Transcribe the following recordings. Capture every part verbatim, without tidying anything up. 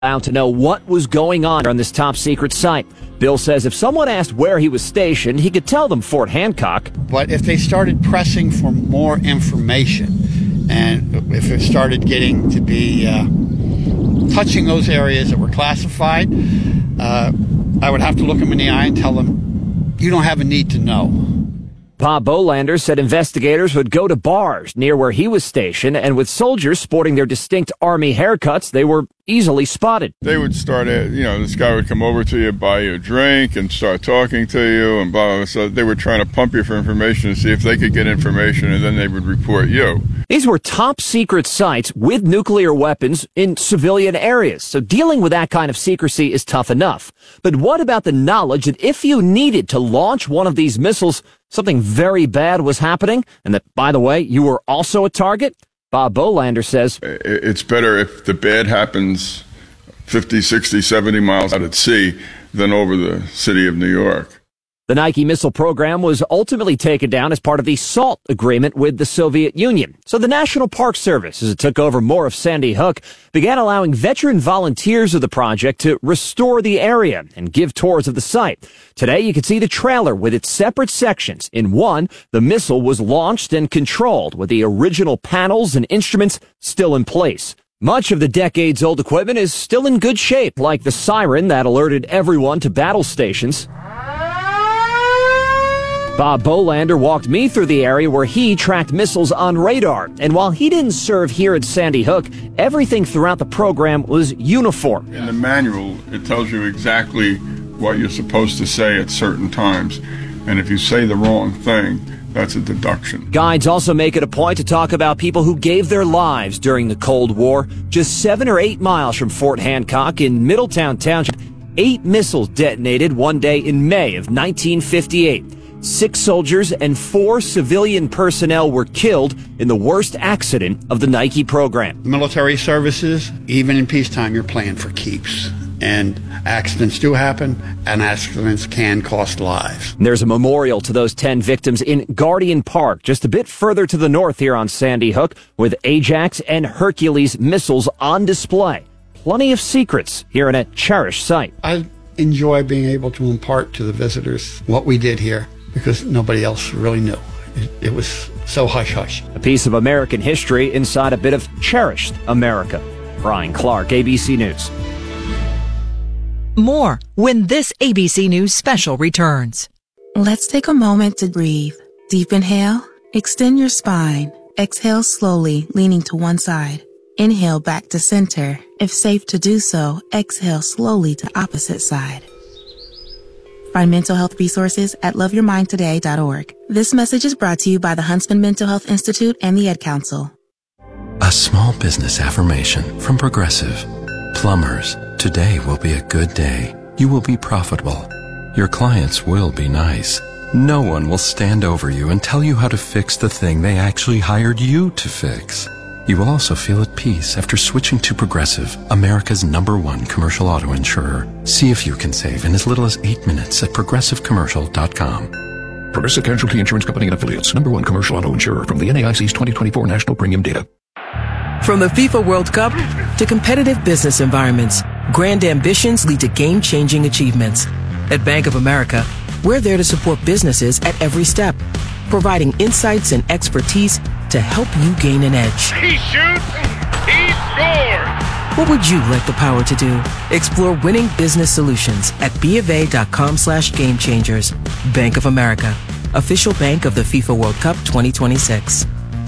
out to know what was going on on this top secret site. Bill says if someone asked where he was stationed, he could tell them Fort Hancock. But if they started pressing for more information, and if it started getting to be uh, touching those areas that were classified, uh, I would have to look them in the eye and tell them, you don't have a need to know. Bob Bolander said investigators would go to bars near where he was stationed, and with soldiers sporting their distinct Army haircuts, they were easily spotted. They would start, at, you know, this guy would come over to you, buy you a drink, and start talking to you, and blah, blah, blah. So they were trying to pump you for information to see if they could get information, and then they would report you. These were top secret sites with nuclear weapons in civilian areas, so dealing with that kind of secrecy is tough enough. But what about the knowledge that if you needed to launch one of these missiles, something very bad was happening, and that, by the way, you were also a target? Bob Bolander says, it's better if the bad happens fifty, sixty, seventy miles out at sea than over the city of New York. The Nike missile program was ultimately taken down as part of the SALT agreement with the Soviet Union. So the National Park Service, as it took over more of Sandy Hook, began allowing veteran volunteers of the project to restore the area and give tours of the site. Today, you can see the trailer with its separate sections. In one, the missile was launched and controlled with the original panels and instruments still in place. Much of the decades-old equipment is still in good shape, like the siren that alerted everyone to battle stations. Bob Bolander walked me through the area where he tracked missiles on radar. And while he didn't serve here at Sandy Hook, everything throughout the program was uniform. In the manual, it tells you exactly what you're supposed to say at certain times. And if you say the wrong thing, that's a deduction. Guides also make it a point to talk about people who gave their lives during the Cold War. Just seven or eight miles from Fort Hancock in Middletown Township, eight missiles detonated one day in May of nineteen fifty-eight. Six soldiers and four civilian personnel were killed in the worst accident of the Nike program. Military services, even in peacetime, you're playing for keeps. And accidents do happen, and accidents can cost lives. There's a memorial to those ten victims in Guardian Park, just a bit further to the north here on Sandy Hook, with Ajax and Hercules missiles on display. Plenty of secrets here in a cherished site. I enjoy being able to impart to the visitors what we did here, because nobody else really knew. It, it was so hush-hush. A piece of American history inside a bit of cherished America. Brian Clark, A B C News. More when this A B C News special returns. Let's take a moment to breathe. Deep inhale, extend your spine. Exhale slowly, leaning to one side. Inhale back to center. If safe to do so, exhale slowly to opposite side. Find mental health resources at love your mind today dot org. This message is brought to you by the Huntsman Mental Health Institute and the Ad Council. A small business affirmation from Progressive. Plumbers, today will be a good day. You will be profitable. Your clients will be nice. No one will stand over you and tell you how to fix the thing they actually hired you to fix. You will also feel at peace after switching to Progressive, America's number one commercial auto insurer. See if you can save in as little as eight minutes at progressive commercial dot com. Progressive Casualty Insurance Company and Affiliates, number one commercial auto insurer from the N A I C's twenty twenty-four National Premium Data. From the FIFA World Cup to competitive business environments, grand ambitions lead to game-changing achievements. At Bank of America, we're there to support businesses at every step, providing insights and expertise to help you gain an edge. He shoots, he scores! What would you like the power to do? Explore winning business solutions at BofA.com slash game changers. Bank of America, official bank of the FIFA World Cup twenty twenty-six.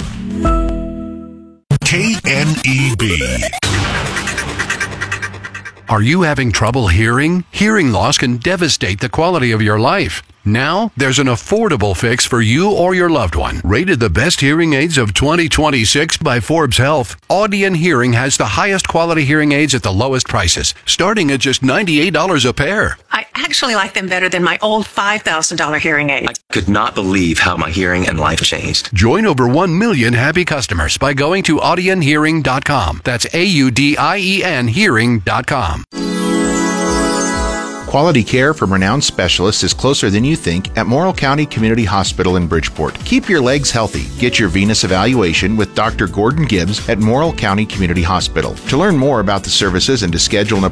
K N E B. Are you having trouble hearing? Hearing loss can devastate the quality of your life. Now, there's an affordable fix for you or your loved one. Rated the best hearing aids of twenty twenty-six by Forbes Health, Audien Hearing has the highest quality hearing aids at the lowest prices, starting at just ninety-eight dollars a pair. I actually like them better than my old five thousand dollars hearing aid. I could not believe how my hearing and life changed. Join over one million happy customers by going to audien hearing dot com. That's A U D I E N hearing dot com. Quality care from renowned specialists is closer than you think at Morrill County Community Hospital in Bridgeport. Keep your legs healthy. Get your venous evaluation with Doctor Gordon Gibbs at Morrill County Community Hospital. To learn more about the services and to schedule an